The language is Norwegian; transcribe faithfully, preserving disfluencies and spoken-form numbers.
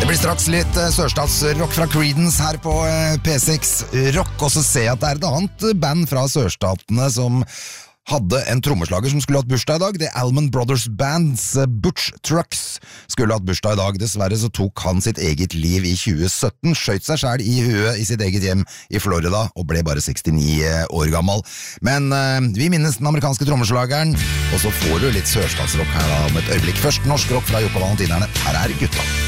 Det blir straks litt eh, sørstatsrock fra Creedence her på eh, P seks Rock, og så ser jeg at det er et annet band fra sørstatene som hadde en trommeslager som skulle hatt bursdag i dag. Det Allman Brothers Bands eh, Butch Trucks skulle hatt bursdag i dag. Dessverre så tok han sitt eget liv i tjue sytten, skjøt seg selv i huet i sitt eget hjem i Florida og ble bare sekstini år gammel. Men eh, vi minnes den amerikanske trommeslageren, og så får du litt sørstatsrock her da om et øyeblikk. Først norsk rock fra Jokka Valentinerne. Her er gutta.